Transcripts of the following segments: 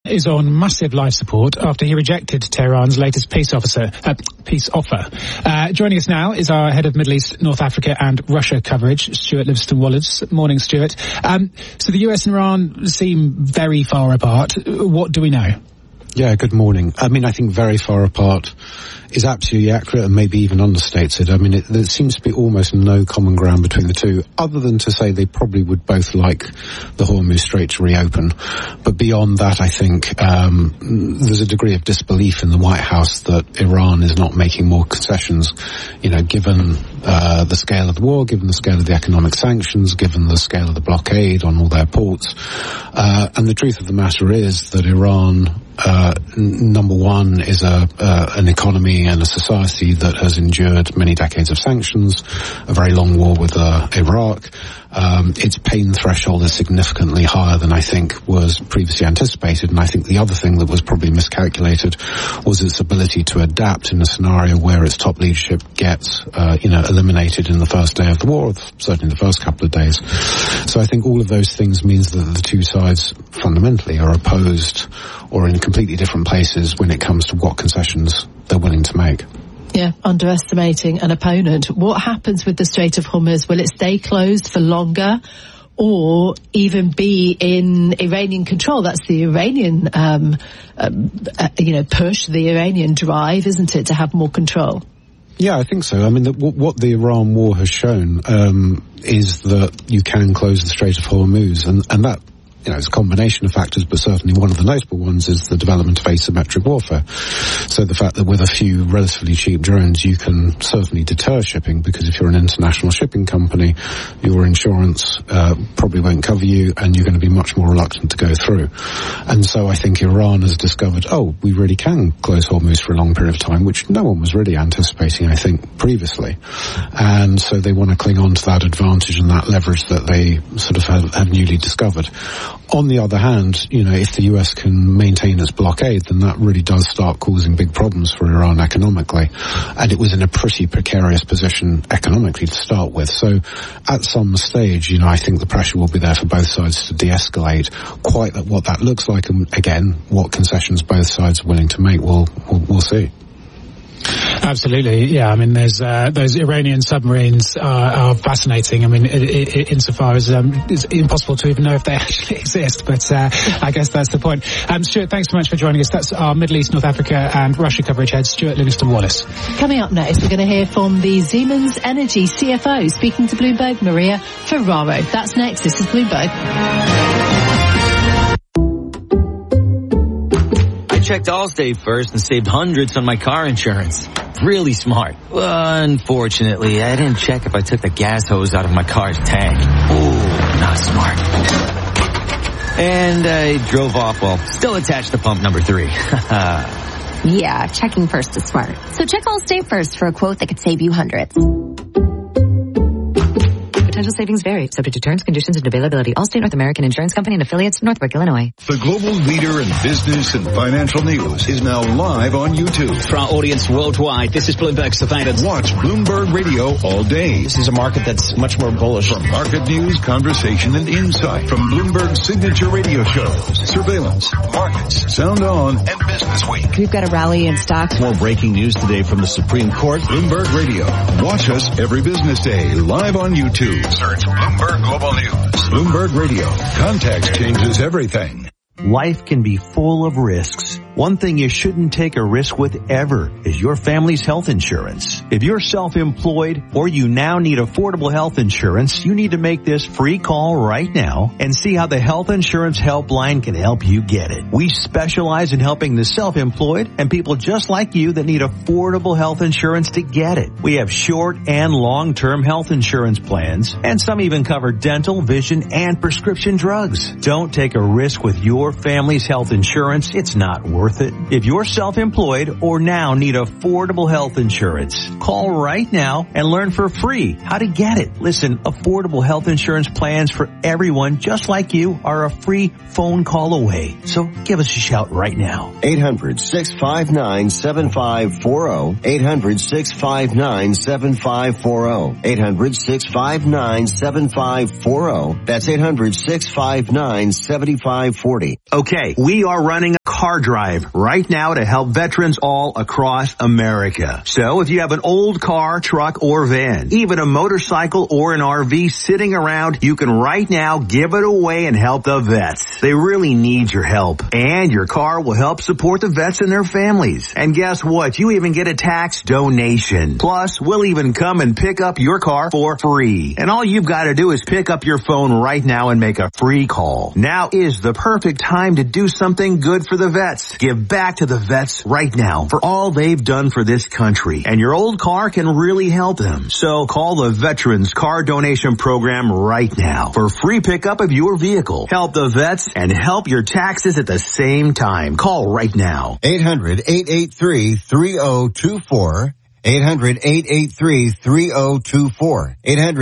is on massive life support after he rejected Tehran's latest peace offer. Joining us now is our head of Middle East, North Africa and Russia coverage, Stuart Livingston-Wallace. Morning, Stuart. So the US and Iran seem very far apart. What do we know? Yeah, good morning. I think very far apart is absolutely accurate and maybe even understates it. There seems to be almost no common ground between the two, other than to say they probably would both like the Hormuz Strait to reopen. But beyond that, I think there's a degree of disbelief in the White House that Iran is not making more concessions, given the scale of the war, given the scale of the economic sanctions, given the scale of the blockade on all their ports. And the truth of the matter is that Iran, number one, is an economy and a society that has endured many decades of sanctions, a very long war with Iraq. Its pain threshold is significantly higher than I think was previously anticipated, and I think the other thing that was probably miscalculated was its ability to adapt in a scenario where its top leadership gets eliminated in the first day of the war, or certainly the first couple of days. So I think all of those things means that the two sides fundamentally are opposed or in completely different places when it comes to what concessions they're willing to make. Yeah, underestimating an opponent. What happens with the Strait of Hormuz? Will it stay closed for longer or even be in Iranian control? That's the Iranian, push, the Iranian drive, isn't it, to have more control? Yeah, I think so. What the Iran war has shown is that you can close the Strait of Hormuz, and that, it's a combination of factors, but certainly one of the notable ones is the development of asymmetric warfare. So the fact that with a few relatively cheap drones you can certainly deter shipping, because if you're an international shipping company, your insurance probably won't cover you and you're going to be much more reluctant to go through. And so I think Iran has discovered, we really can close Hormuz for a long period of time, which no one was really anticipating, I think, previously. And so they want to cling on to that advantage and that leverage that they sort of have newly discovered. On the other hand, if the US can maintain its blockade, then that really does start causing big problems for Iran economically. And it was in a pretty precarious position economically to start with. So at some stage, I think the pressure will be there for both sides to de-escalate. Quite what that looks like, and again, what concessions both sides are willing to make, we'll see. Absolutely, yeah. There's those Iranian submarines are fascinating. Insofar as it's impossible to even know if they actually exist, but I guess that's the point. Stuart, thanks so much for joining us. That's our Middle East, North Africa and Russia coverage head, Stuart Livingston-Wallace. Coming up next, we're going to hear from the Siemens Energy CFO speaking to Bloomberg, Maria Ferraro. That's next. This is Bloomberg. Checked Allstate first and saved hundreds on my car insurance. Really smart. Unfortunately, I didn't check if I took the gas hose out of my car's tank. Ooh, not smart. And I drove off while still attached to pump number 3. Yeah, checking first is smart. So check Allstate first for a quote that could save you hundreds. Potential savings vary, subject to terms, conditions, and availability. Allstate North American Insurance Company and affiliates, Northbrook, Illinois. The global leader in business and financial news is now live on YouTube. For our audience worldwide, this is Bloomberg Surveillance. Watch Bloomberg Radio all day. This is a market that's much more bullish. For market news, conversation, and insight from Bloomberg's signature radio shows, Surveillance, Markets, Sound On, and Business Week. We've got a rally in stocks. More breaking news today from the Supreme Court. Bloomberg Radio. Watch us every business day live on YouTube. Search Bloomberg Global News. Bloomberg Radio. Context changes everything. Life can be full of risks. One thing you shouldn't take a risk with ever is your family's health insurance. If you're self-employed or you now need affordable health insurance, you need to make this free call right now and see how the Health Insurance Helpline can help you get it. We specialize in helping the self-employed and people just like you that need affordable health insurance to get it. We have short and long-term health insurance plans, and some even cover dental, vision, and prescription drugs. Don't take a risk with your family's health insurance. It's not worth it. If you're self-employed or now need affordable health insurance, call right now and learn for free how to get it. Listen, affordable health insurance plans for everyone just like you are a free phone call away. So give us a shout right now. 800-659-7540. 800-659-7540. 800-659-7540. That's 800-659-7540. Okay, we are running Car Drive right now to help veterans all across America. So if you have an old car, truck, or van, even a motorcycle or an RV sitting around, you can right now give it away and help the vets. They really need your help. And your car will help support the vets and their families. And guess what? You even get a tax donation. Plus, we'll even come and pick up your car for free. And all you've got to do is pick up your phone right now and make a free call. Now is the perfect time to do something good for the vets. Give back to the vets right now for all they've done for this country. And your old car can really help them. So call the Veterans Car Donation Program right now for free pickup of your vehicle. Help the vets and help your taxes at the same time. Call right now. 800-883-3024. 800-883-3024.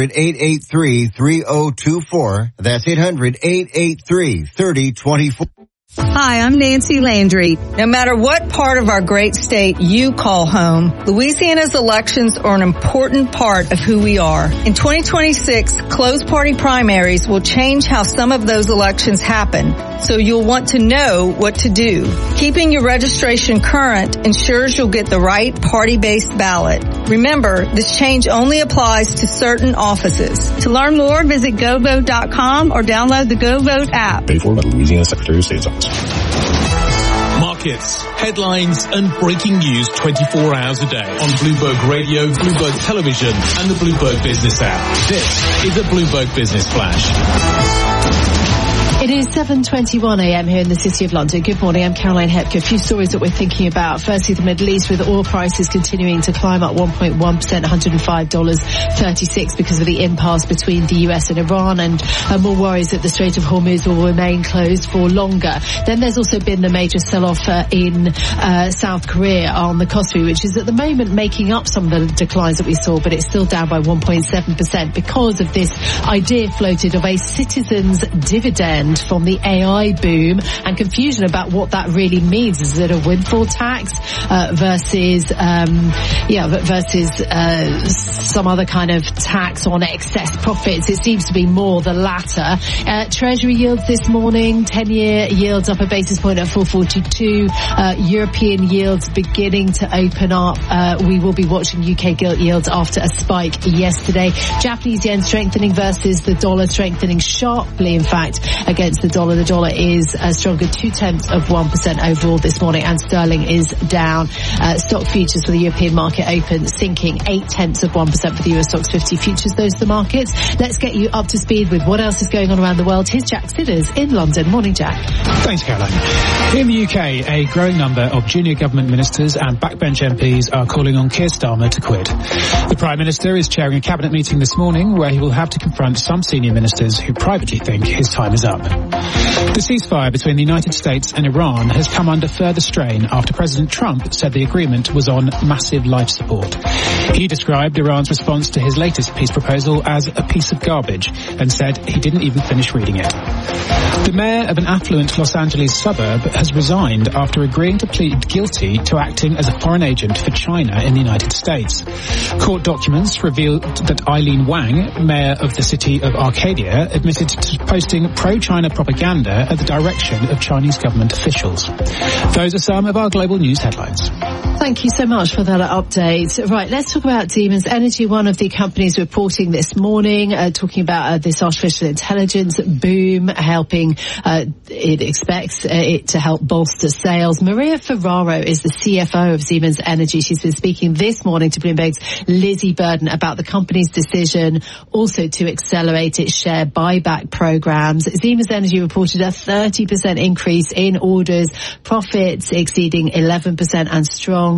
800-883-3024. That's 800-883-3024. Hi, I'm Nancy Landry. No matter what part of our great state you call home, Louisiana's elections are an important part of who we are. In 2026, closed party primaries will change how some of those elections happen, so you'll want to know what to do. Keeping your registration current ensures you'll get the right party-based ballot. Remember, this change only applies to certain offices. To learn more, visit GoVote.com or download the GoVote app. Paid for by the Louisiana Secretary of State's office. Markets, headlines and breaking news 24 hours a day on Bloomberg Radio, Bloomberg Television and the Bloomberg Business app. This is a Bloomberg Business Flash. It is 7:21 a.m. here in the City of London. Good morning, I'm Caroline Hepke. A few stories that we're thinking about. Firstly, the Middle East, with oil prices continuing to climb up 1.1%, $105.36 because of the impasse between the US and Iran, and more worries that the Strait of Hormuz will remain closed for longer. Then there's also been the major sell-off in South Korea on the Kospi, which is at the moment making up some of the declines that we saw, but it's still down by 1.7% because of this idea floated of a citizens' dividend from the AI boom, and confusion about what that really means. Is it a windfall tax versus some other kind of tax on excess profits? It seems to be more the latter. Treasury yields this morning, 10-year yields up a basis point at 442. European yields beginning to open up. We will be watching UK gilt yields after a spike yesterday. Japanese yen strengthening versus the dollar, strengthening sharply, in fact, against the dollar. The dollar is stronger 0.2% overall this morning, and sterling is down. Stock futures for the European market open sinking 0.8% for the US Stocks 50 futures. Those are the markets. Let's get you up to speed with what else is going on around the world. Here's Jack Sidders in London. Morning, Jack. Thanks, Caroline. In the UK, a growing number of junior government ministers and backbench MPs are calling on Keir Starmer to quit. The Prime Minister is chairing a cabinet meeting this morning where he will have to confront some senior ministers who privately think his time is up. The ceasefire between the United States and Iran has come under further strain after President Trump said the agreement was on massive life support. He described Iran's response to his latest peace proposal as a piece of garbage and said he didn't even finish reading it. The mayor of an affluent Los Angeles suburb has resigned after agreeing to plead guilty to acting as a foreign agent for China in the United States. Court documents revealed that Eileen Wang, mayor of the city of Arcadia, admitted to posting pro-China propaganda at the direction of Chinese government officials. Those are some of our global news headlines. Thank you so much for that update. Right, let's talk about Siemens Energy, one of the companies reporting this morning, talking about this artificial intelligence boom, helping, it expects it to help bolster sales. Maria Ferraro is the CFO of Siemens Energy. She's been speaking this morning to Bloomberg's Lizzie Burden about the company's decision also to accelerate its share buyback programs. Siemens Energy reported a 30% increase in orders, profits exceeding 11%, and strong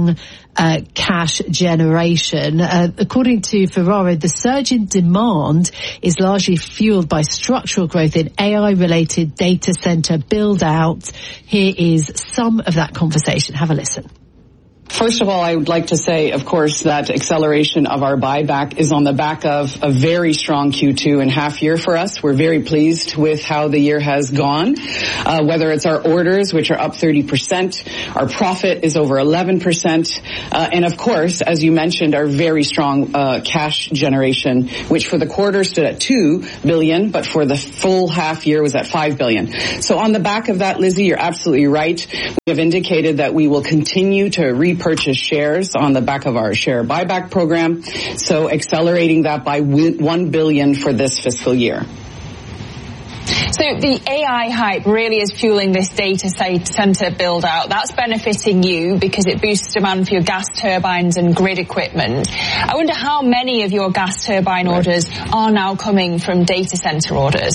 cash generation. According to Ferraro, the surge in demand is largely fueled by structural growth in AI-related data center build-out. Here is some of that conversation. Have a listen. First of all, I would like to say, of course, that acceleration of our buyback is on the back of a very strong Q2 and half year for us. We're very pleased with how the year has gone, whether it's our orders, which are up 30%, our profit is over 11%, and of course, as you mentioned, our very strong cash generation, which for the quarter stood at $2 billion, but for the full half year was at $5 billion. So on the back of that, Lizzie, you're absolutely right. We have indicated that we will continue to repurchase shares on the back of our share buyback program, so accelerating that by $1 billion for this fiscal year. So the AI hype really is fueling this data center build out. That's benefiting you because it boosts demand for your gas turbines and grid equipment. I wonder how many of your gas turbine orders are now coming from data center orders?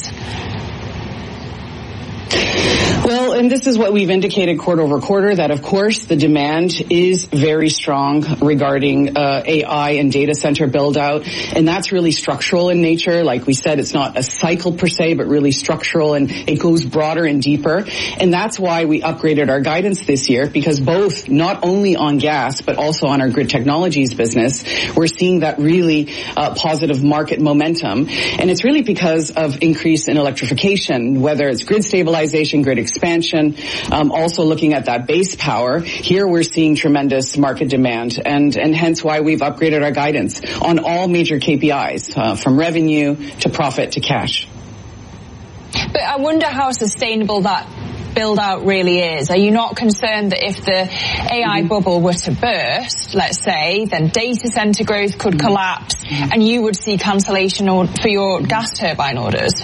Well, and this is what we've indicated quarter over quarter, that of course the demand is very strong regarding AI and data center build out, and that's really structural in nature. Like we said, it's not a cycle per se, but really structural, and it goes broader and deeper. And that's why we upgraded our guidance this year, because both not only on gas, but also on our grid technologies business, we're seeing that really positive market momentum. And it's really because of increase in electrification, whether it's grid stabilization, grid expansion, also looking at that base power. Here we're seeing tremendous market demand, and hence why we've upgraded our guidance on all major KPIs, from revenue to profit to cash. But I wonder how sustainable that build out really is. Are you not concerned that if the AI bubble were to burst, let's say, then data center growth could collapse and you would see cancellation for your gas turbine orders?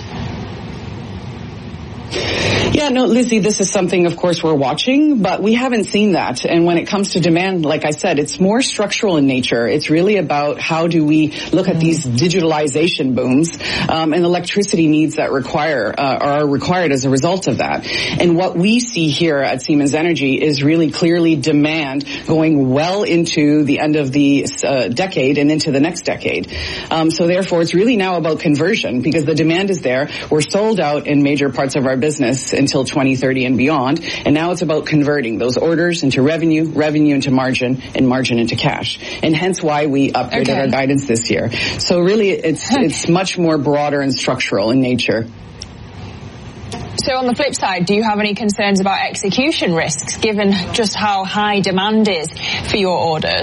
Yeah, no, Lizzie, this is something, of course, we're watching, but we haven't seen that. And when it comes to demand, like I said, it's more structural in nature. It's really about how do we look at these digitalization booms and electricity needs that are required as a result of that. And what we see here at Siemens Energy is really clearly demand going well into the end of the decade and into the next decade. So therefore, it's really now about conversion, because the demand is there. We're sold out in major parts of our business until 2030 and beyond, and now it's about converting those orders into revenue into margin, and margin into cash, and hence why we upgraded our guidance this year. So really it's much more broader and structural in nature. So on the flip side, do you have any concerns about execution risks given just how high demand is for your orders?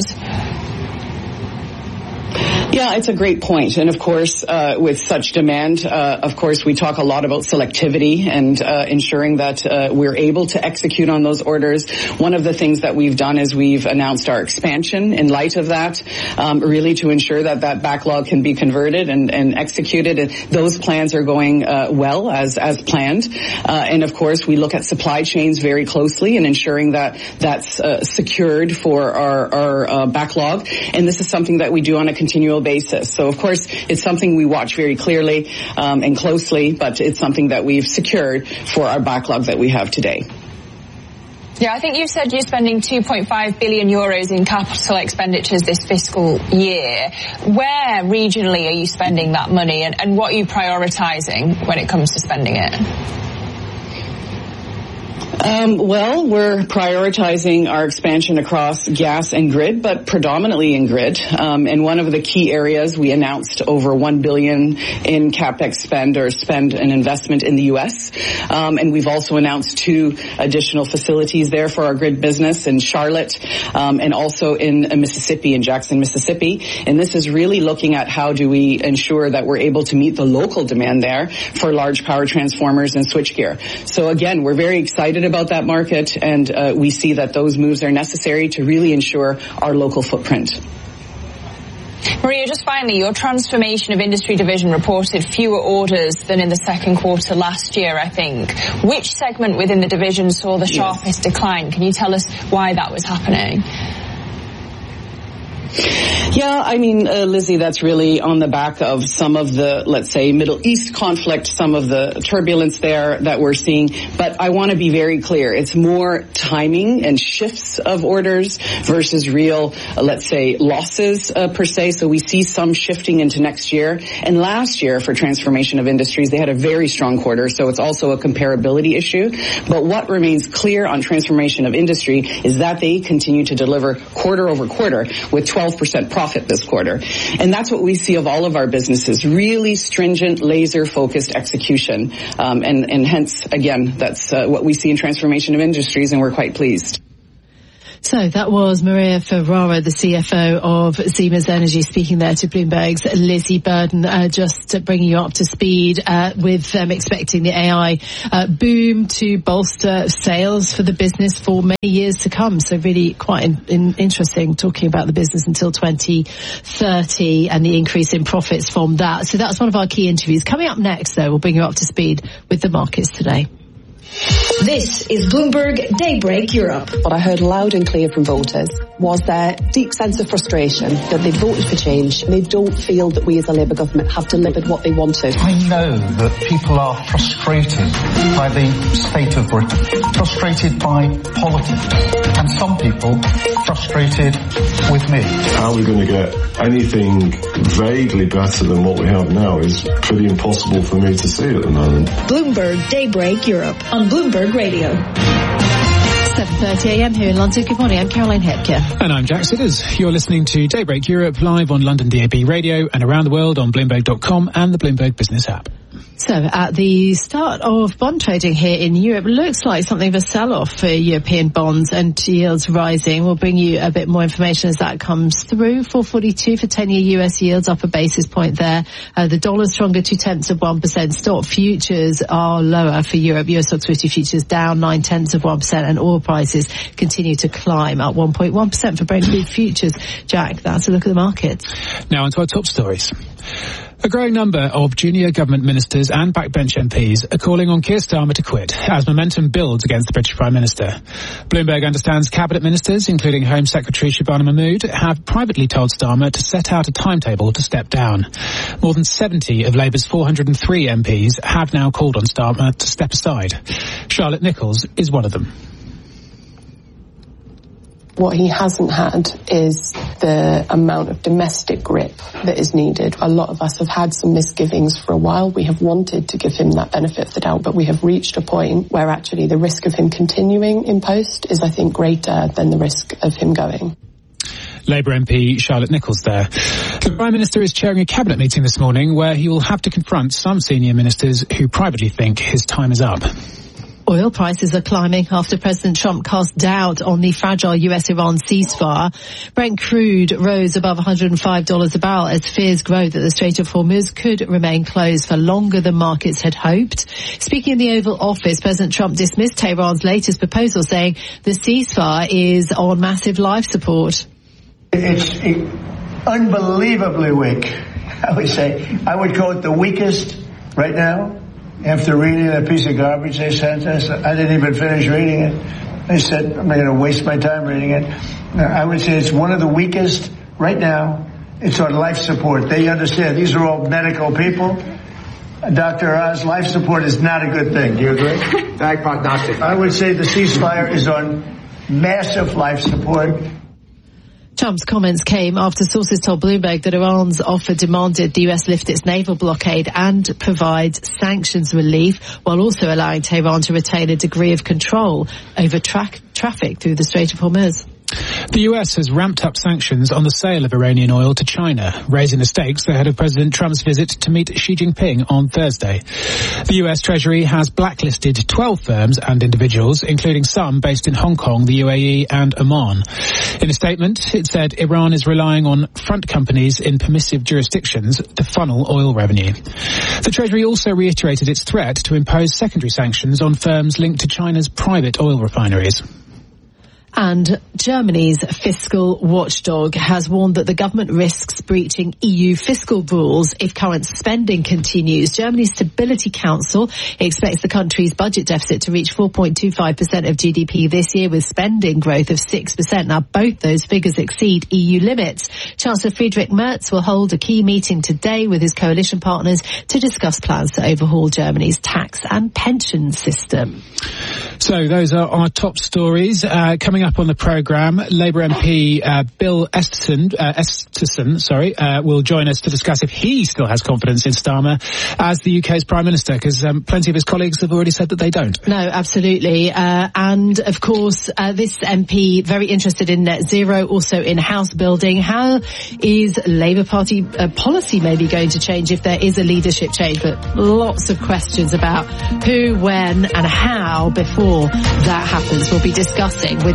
Yeah, it's a great point. And of course, with such demand, of course, we talk a lot about selectivity and ensuring that we're able to execute on those orders. One of the things that we've done is we've announced our expansion in light of that, really to ensure that that backlog can be converted and executed. And those plans are going well as planned. And of course, we look at supply chains very closely and ensuring that that's secured for our backlog. And this is something that we do on a continual basis. So of course, it's something we watch very clearly and closely, but it's something that we've secured for our backlog that we have today. Yeah, I think you said you're spending 2.5 billion euros in capital expenditures this fiscal year. Where regionally are you spending that money, and what are you prioritizing when it comes to spending it? Well, we're prioritizing our expansion across gas and grid, but predominantly in grid. And one of the key areas, we announced over $1 billion in CapEx spend and investment in the U.S. And we've also announced 2 additional facilities there for our grid business in Charlotte, and also in Mississippi, in Jackson, Mississippi. And this is really looking at how do we ensure that we're able to meet the local demand there for large power transformers and switchgear. So again, we're very excited about that market, and we see that those moves are necessary to really ensure our local footprint. Maria, just finally, your transformation of industry division reported fewer orders than in the second quarter last year, I think. Which segment within the division saw the sharpest decline? Can you tell us why that was happening? Yeah, I mean, Lizzie, that's really on the back of some of the, let's say, Middle East conflict, some of the turbulence there that we're seeing. But I want to be very clear. It's more timing and shifts of orders versus real, let's say, losses per se. So we see some shifting into next year. And last year for Transformation of Industries, they had a very strong quarter. So it's also a comparability issue. But what remains clear on Transformation of Industry is that they continue to deliver quarter over quarter with 12% profit this quarter. And that's what we see of all of our businesses, really stringent, laser-focused execution. And hence, again, that's what we see in Transformation of Industries, and we're quite pleased. So that was Maria Ferrara, the CFO of Siemens Energy, speaking there to Bloomberg's Lizzie Burden, just bringing you up to speed with them expecting the AI boom to bolster sales for the business for many years to come. So really quite interesting talking about the business until 2030 and the increase in profits from that. So that's one of our key interviews. Coming up next, though, we'll bring you up to speed with the markets today. This is Bloomberg Daybreak Europe. What I heard loud and clear from voters was their deep sense of frustration that they voted for change and they don't feel that we as a Labour government have delivered what they wanted. I know that people are frustrated by the state of Britain, frustrated by politics, and some people frustrated with me. How are we going to get anything vaguely better than what we have now is pretty impossible for me to see at the moment. Bloomberg Daybreak Europe on Bloomberg Radio. 7:30 a.m. here in London. Good morning, I'm Caroline Hepker. And I'm Jack Sidders. You're listening to Daybreak Europe live on London DAB Radio and around the world on Bloomberg.com and the Bloomberg Business app. So at the start of bond trading here in Europe, looks like something of a sell-off for European bonds and yields rising. We'll bring you a bit more information as that comes through. 442 for 10-year US yields, up a basis point there. The dollar stronger, 0.2%. Stock futures are lower for Europe. US Stoxx 50 futures down 0.9%, and oil prices continue to climb, up 1.1% for Brent crude futures. Jack, that's a look at the markets. Now onto our top stories. A growing number of junior government ministers and backbench MPs are calling on Keir Starmer to quit as momentum builds against the British Prime Minister. Bloomberg understands cabinet ministers, including Home Secretary Shabana Mahmood, have privately told Starmer to set out a timetable to step down. More than 70 of Labour's 403 MPs have now called on Starmer to step aside. Charlotte Nichols is one of them. What he hasn't had is the amount of domestic grip that is needed. A lot of us have had some misgivings for a while. We have wanted to give him that benefit of the doubt, but we have reached a point where actually the risk of him continuing in post is, I think, greater than the risk of him going. Labour MP Charlotte Nichols there. The Prime Minister is chairing a cabinet meeting this morning where he will have to confront some senior ministers who privately think his time is up. Oil prices are climbing after President Trump cast doubt on the fragile US-Iran ceasefire. Brent crude rose above $105 a barrel as fears grow that the Strait of Hormuz could remain closed for longer than markets had hoped. Speaking in the Oval Office, President Trump dismissed Tehran's latest proposal, saying the ceasefire is on massive life support. It's unbelievably weak, I would say. I would call it the weakest right now. After reading that piece of garbage they sent us, I didn't even finish reading it. They said, I'm not going to waste my time reading it. I would say it's one of the weakest right now. It's on life support. They understand. These are all medical people. Dr. Oz, life support is not a good thing. Do you agree? Bad prognostic. I would say the ceasefire is on massive life support. Trump's comments came after sources told Bloomberg that Iran's offer demanded the US lift its naval blockade and provide sanctions relief, while also allowing Tehran to retain a degree of control over traffic through the Strait of Hormuz. The US has ramped up sanctions on the sale of Iranian oil to China, raising the stakes ahead of President Trump's visit to meet Xi Jinping on Thursday. The US Treasury has blacklisted 12 firms and individuals, including some based in Hong Kong, the UAE and Oman. In a statement, it said Iran is relying on front companies in permissive jurisdictions to funnel oil revenue. The Treasury also reiterated its threat to impose secondary sanctions on firms linked to China's private oil refineries. And Germany's fiscal watchdog has warned that the government risks breaching EU fiscal rules if current spending continues. Germany's Stability Council expects the country's budget deficit to reach 4.25% of GDP this year, with spending growth of 6%. Now, both those figures exceed EU limits. Chancellor Friedrich Merz will hold a key meeting today with his coalition partners to discuss plans to overhaul Germany's tax and pension system. So those are our top stories. Coming up on the programme, Labour MP Bill Esterson will join us to discuss if he still has confidence in Starmer as the UK's Prime Minister, because plenty of his colleagues have already said that they don't. No, absolutely. And of course, this MP very interested in net zero, also in house building. How is Labour Party policy maybe going to change if there is a leadership change? But lots of questions about who, when and how before that happens. We'll be discussing with